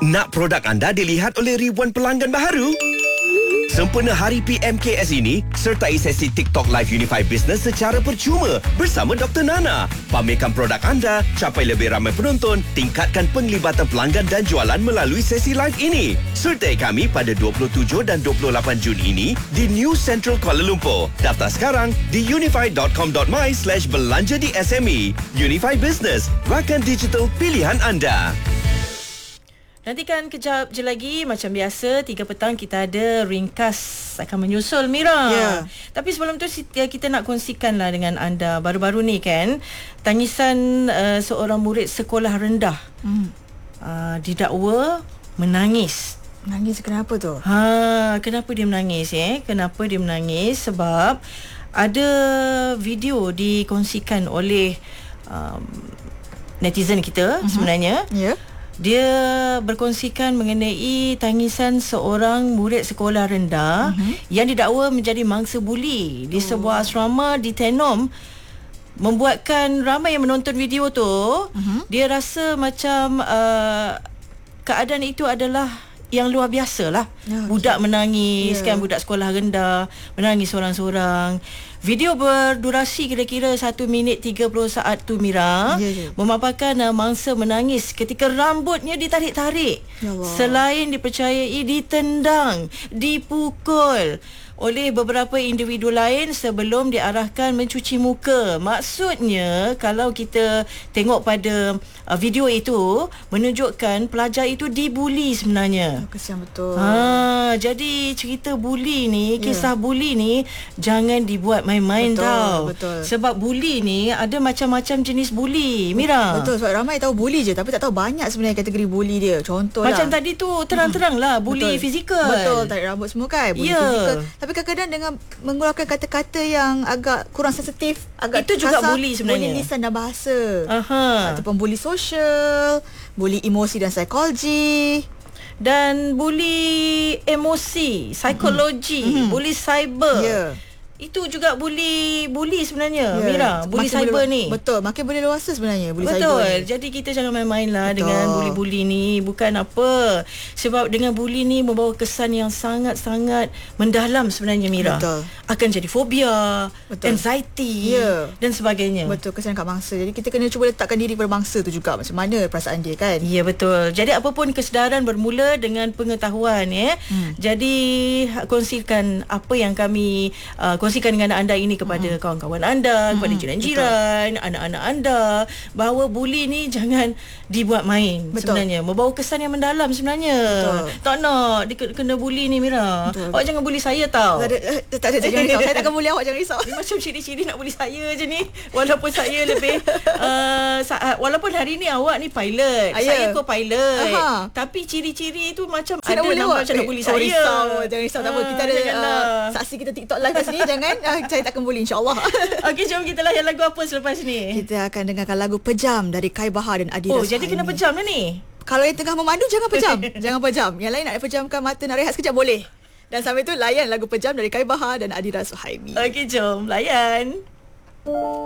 Nak produk anda dilihat oleh ribuan pelanggan baharu? Sempena Hari PMKS ini, sertai sesi TikTok Live Unify Business secara percuma bersama Dr. Nana. Pamerkan produk anda, capai lebih ramai penonton, tingkatkan penglibatan pelanggan dan jualan melalui sesi live ini. Sertai kami pada 27 dan 28 Jun ini di New Central Kuala Lumpur. Daftar sekarang di unify.com.my/belanja di SME. Unify Business, rakan digital pilihan anda. Nantikan kejap je lagi, macam biasa 3 petang kita ada ringkas akan menyusul Mira. Tapi sebelum tu kita nak kongsikan lah dengan anda. Baru-baru ni kan, tangisan seorang murid sekolah rendah didakwa menangis. Menangis kenapa tu? Kenapa dia menangis Kenapa dia menangis? Sebab ada video dikongsikan oleh netizen kita sebenarnya. Dia berkongsikan mengenai tangisan seorang murid sekolah rendah yang didakwa menjadi mangsa buli di sebuah asrama di Tenom. Membuatkan ramai yang menonton video tu, dia rasa macam keadaan itu adalah yang luar biasa lah. Budak menangis kan, budak sekolah rendah menangis seorang-seorang. Video berdurasi kira-kira 1 minit 30 saat tu Mira, memaparkan mangsa menangis ketika rambutnya ditarik-tarik. Selain dipercayai ditendang, dipukul oleh beberapa individu lain sebelum diarahkan mencuci muka. Maksudnya kalau kita tengok pada video itu, menunjukkan pelajar itu dibuli sebenarnya. Kesian betul. Jadi cerita buli ni, kisah buli ni jangan dibuat main-main tau. Sebab buli ni ada macam-macam jenis buli, Mira. Betul, sebab ramai tahu buli je tapi tak tahu banyak sebenarnya kategori buli dia. Contoh macam tadi tu terang-terang lah buli fizikal. Betul, tarik rambut semua kan, buli fizikal. Tapi kadang-kadang dengan mengeluarkan kata-kata yang agak kurang sensitif, agak itu juga kasar, buli sebenarnya. Buli lisan dan bahasa. Ataupun buli sosial, buli emosi dan psikologi. Dan buli emosi, psikologi, buli cyber. Itu juga buli sebenarnya, Mira. Buli cyber ni. Betul, makin boleh luasa sebenarnya buli cyber. Betul. Jadi kita jangan main-main lah dengan buli-buli ni. Bukan apa. Sebab dengan buli ni membawa kesan yang sangat-sangat mendalam sebenarnya, Mira. Akan jadi fobia, anxiety dan sebagainya. Betul, kesan kat bangsa. Jadi kita kena cuba letakkan diri pada bangsa tu juga. Macam mana perasaan dia kan. Ya, betul. Jadi apapun kesedaran bermula dengan pengetahuan Jadi kongsikan apa yang kami kongsikan dengan anda ini kepada kawan-kawan anda, kepada jiran-jiran, anak-anak anda, bahawa buli ni jangan dibuat main. Sebenarnya membawa kesan yang mendalam sebenarnya. Tak nak kena buli ni, Mira. Awak jangan buli saya tau. Tak ada, jangan risau. Saya takkan buli awak, jangan risau. Macam ciri-ciri nak buli saya je ni. Walaupun saya lebih walaupun hari ni awak ni pilot, saya co-pilot, tapi ciri-ciri tu macam saya ada nampak macam nak buli saya. Jangan risau, tak apa. Kita ada saksi kita TikTok live kat sini. Jangan, saya takkan bully, insyaAllah. Okey, jom kita layan lagu apa selepas ni. Kita akan dengarkan lagu Pejam dari Kai Bahar dan Adi Rasuhaimi. Jadi kena pejam lah ni. Kalau yang tengah memandu, jangan pejam. Jangan pejam. Yang lain nak pejamkan mata, nak rehat sekejap, boleh. Dan sambil tu layan lagu Pejam dari Kai Bahar dan Adi Rasuhaimi. Okey, jom layan.